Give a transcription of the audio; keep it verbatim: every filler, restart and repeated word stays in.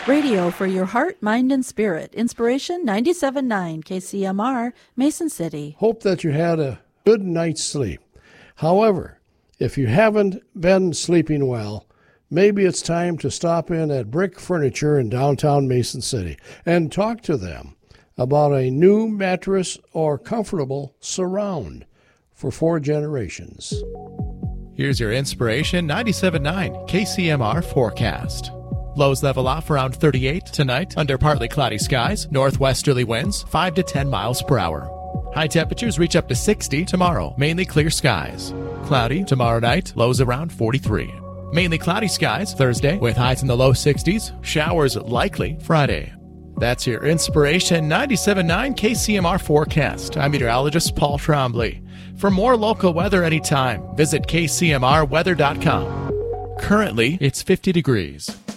Radio for your heart, mind, and spirit. Inspiration ninety-seven point nine K C M R, Mason City. Hope that you had a good night's sleep. However, if you haven't been sleeping well, maybe it's time to stop in at Brick Furniture in downtown Mason City and talk to them about a new mattress or comfortable surround for four generations. Here's your Inspiration ninety-seven point nine K C M R forecast. Lows level off around thirty-eight tonight under partly cloudy skies, northwesterly winds five to ten miles per hour. High temperatures reach up to sixty tomorrow, mainly clear skies. Cloudy tomorrow night, lows around forty-three. Mainly cloudy skies Thursday with highs in the low sixties, showers likely Friday. That's your Inspiration ninety-seven point nine K C M R forecast. I'm meteorologist Paul Trombley. For more local weather anytime, visit K C M R weather dot com. Currently, it's fifty degrees.